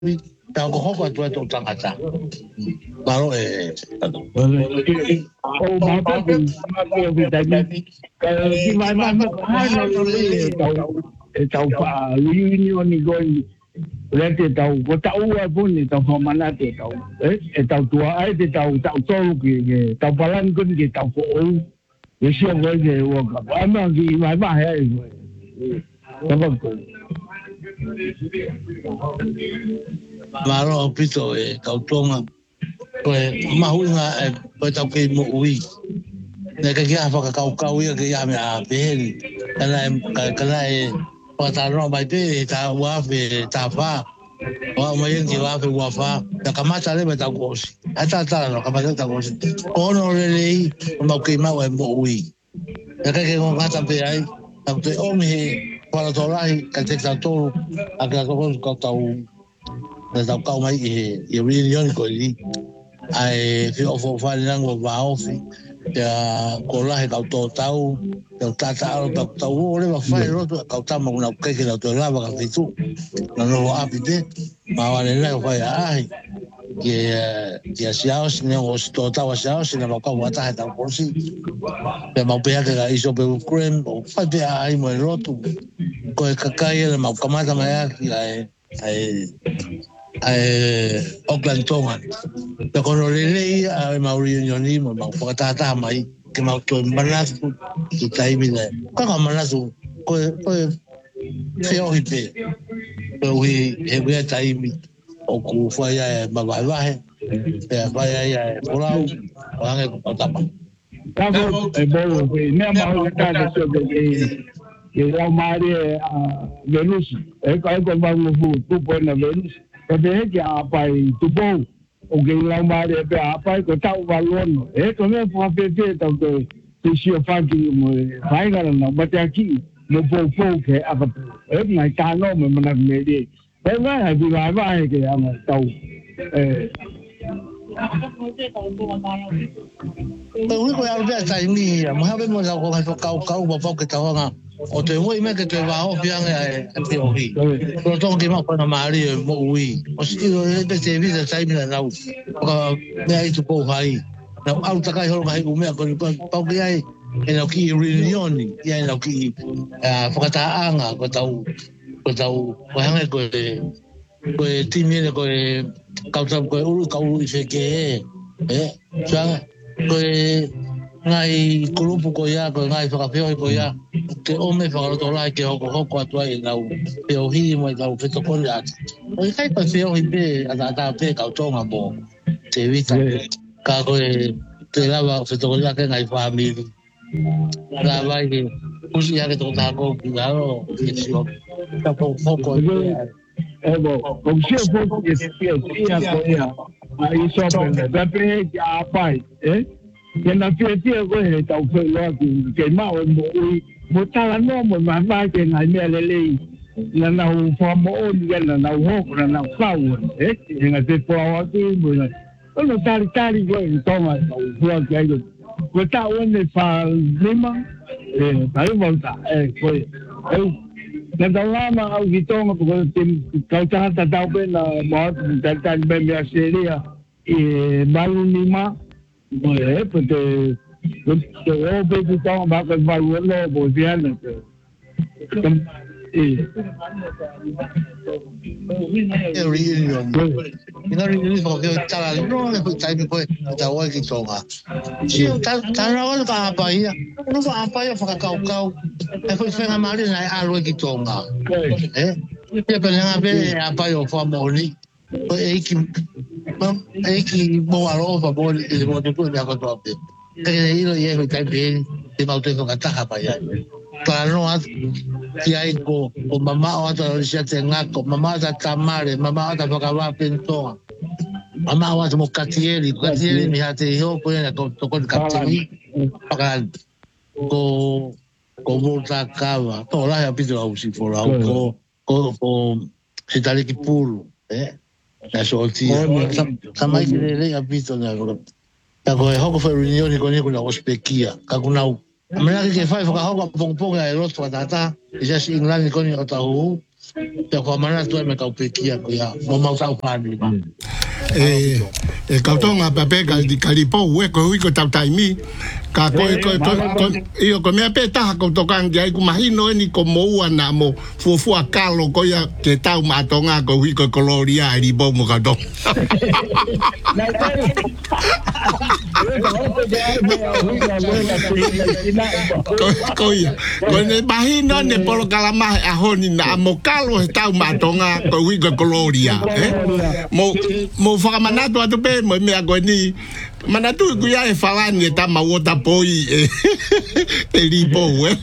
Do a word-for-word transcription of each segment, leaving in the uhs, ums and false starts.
tau ko hoko atu atu tangata. Maro e tatu. O mata ku vitami ka ki mai mai ma hai no le tau e tau pa union ni goi le tau ko tau a buni tau fa mana te tau e tau tua ai te tau tau tolu ki tau palan kun ki tau ko o e sio goi ke o ka pa ma ki mai mai hai tau ko Maro pito e tau tonga ko mahuinga e ko tau ke mo ui. Ne ka kia whaka kau kau ia ke ia me a peheri. Kana e kana e whakataro mai te tā uawhi tā whā. Wa mai enki uawhi ua whā. Ta kamata lebe tau kosi. A tā tā no kamata tau kosi. Ono le lei mau kei mau e mo ui. Ne ka ke ngata pe ai. Tau te omi he whalatorahi ka te tau tolu. A ka kokosu kau tau. Na tau kau mai i he i rini oni ko i. Ai fi ofo whare nango wa ofi. Ya kola he kau tō tau, ya tata aro tau tau o lewa whai roto, kau tama kuna keke na tō lava ka whitu, na noho api te, ma wane nai whai ahi, ki a siaosi, ne o si tō tau a siaosi, na makau watahe tau kosi, pe mau peake ka iso pe ukrem, o whai pe ahi mo e roto, ko e kakai e na mau kamata mai aki, ai, ai, ai, Auckland Tonga. Pe kono lelei a mau reunioni mo mau whakatata mai ke mau tō manasu ki taimi nei. Kaka manasu ko ko whio hi pe. Ko hui he wea taimi o ku whai ai mawai wahe. Pe whai ai ai porau o hange o tapa. Kako e bolo pe nea mau kata so ke ke lau maare a Venus. E ka e ko mau fu tupo na Venus. Pe he ki a pai tupo. O ke lau maare pe a pai ko tau walono. E ko me fua pe pe tau te te sio whaki mo e whaingara na mate aki mo pou pou ke akapu. E ngai tāno me manak me re. E ngai hai pi vai vai ke ama tau. E Pe ui ko au pia taimi, mo hawe mo lau ko hai kau kau mo pau ke tawanga. O te ngoi me ke te wao pianga e pe ohi. Ko tonga ki mako na maari e mo ui. O si tiro e pe te visa taimi na nau. O ka mea i tu pou hai. Na au takai horo ka hiku mea ko ni pau ki ai. E nau ki i reunioni. I ai nau ki i whakataanga ko tau. Ko tau. Ko hange ko e. Ko e timi ene ko e. Kau tau ko e uru ka uru i wheke e. E. Sanga. Ko e. Ngai kurupu ko ia, ko ngai whakawhio ko ia. Te ome whakaroto lai ke hoko hoko atua i nau peo hi mo i nau whetokore ati. O i kai pa peo hi pe, ata ata pe kau tonga mo te wita. Ka koe te lawa whetokore ake ngai whamiri. Ka vai ke usi ake toko tako ki ngaro i sio. Ka po hoko i pe. Evo, kong sio foko i sio, ia ko ia. Ma i sopene, pepe he ki a pai, eh? Ke na pia tia koe he tau whai loa ki ke mao mo ui. Mo tala no mo mai mai ke ngai mea lelei. Na nau wha mo o ni na nau hoko na nau whau. Eh? E ngā te pua waki mo na. Ono tari tari koe i tonga tau hua ki aiko. Koe ta one wha lima. E tari mauta. E koe. E na tau lama au ki tonga po koe te kau tahata tau pe na maotu tari tari me mea seria. E malu ni ma. Mo e po te te o pe ki tonga baka malu alo po viana te. E reunion. Ina reunion ko ke tala no ko tai mi ko ta wa ki tonga. Si ta ta na wa ka pa ia. No fa pa ia fa ka kau. E ko fenga mari na a ro ki tonga. Eh? Pe pe na be a pa yo fa mo ni. Ko e ki e ki mo aro fa mo ni mo te ko na ko to pe. Ke ni ro ye ko tai pe te mau te ko ka ta pa ia. Para no at ki ai ko o mama o ata o sia te ngako mama ata tamare mama ata whakawa pentoa mama o ata mo katieri katieri mi hate hio ko ena ko toko katieri paka ko ko volta kava to la ya pito au si fora ko ko ko se tale ki pulu eh na solti samai ki le ya pito na ko ta ko hoko fa reunion ko ni ko na ospekia ka kunau Amena ke fai whakahoka pongponga e roto atata, i jasi England koni o tahu, te ko mana tu me ka pekia ko ya mo mau sa pani ba e e ka tonga pape ka di kalipo we ko ko tau taimi ka ko ko ko io ko me apeta ko tokan ya ku mahino ni ko mo ana mo fu fu akalo ko ya ke tau matonga ko wi ko koloria ri bo mo ka do ko ya ko ne mahino ne polo kalama a honi na mo kalo tau matonga ko wi ko koloria eh mo mo fa manato atu pe mo me agoni manatu ku ya e falani ta ma wota poi e lipo we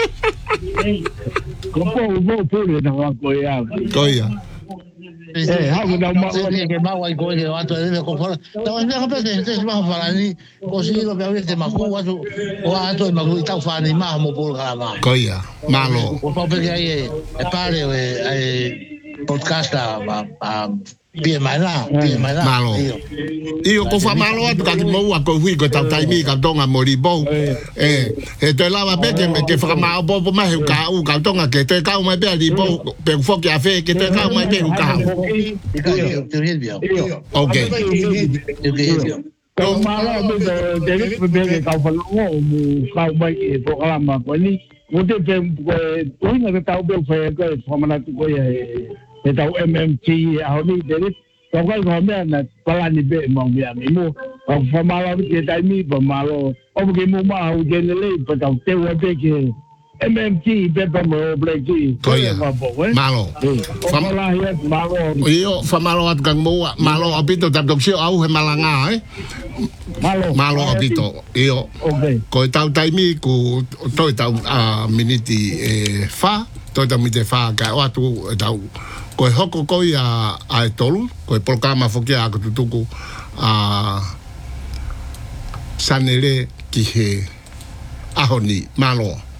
ko po po po na ko ya ko ya eh ha ko da ma ke ma wa ko ke wa to de ko fa no no pe de se ma falani ko si lo pe de ma ko wa to wa to ma ko ta fa ni ma mo po ka ma ko ya malo ko pa pe ke ai e pare e podcast a bien mala bien mala malo io ko fa malo atu ka mo wa ko hui ko tau tai mi ka tonga moribo eh e te lava pe ke ke fa ma bo bo ma ka u ka tonga ke te ka ma pe li bo pe fo ke afe ke te ka ma pe u ka ok ko malo de de de de ka fa lo mu ka ba ke programa ko ni mo te pe ko ni na ta be fa ko fa ma na ko ya e tau M M T a ni de ko ko ko me na pala ni be mo mi ami mo o fa malo ke tai mi ba malo o ke mo ma u de le pa tau te wa be ke M M T be ba mo ble ki ko ya malo fa malo ya malo io fa malo at gang mo malo apito tap dok sio au he malanga eh malo malo apito io ko tau tai mi ku to tau a miniti e fa to tau mi te fa ka o atu tau ko hoko ko ia a tolu ko programa foki a ko tuku a sanele ki he ahoni malo